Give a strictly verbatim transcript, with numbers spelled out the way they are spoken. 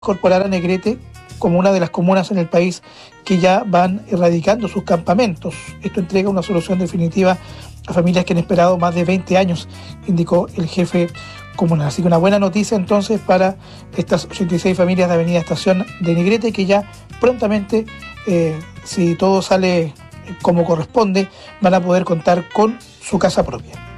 incorporar a Negrete como una de las comunas en el país que ya van erradicando sus campamentos. Esto entrega una solución definitiva a familias que han esperado más de veinte años, indicó el jefe comunal. Así que una buena noticia entonces para estas ochenta y seis familias de Avenida Estación de Negrete, que ya prontamente, eh, si todo sale como corresponde, van a poder contar con su casa propia.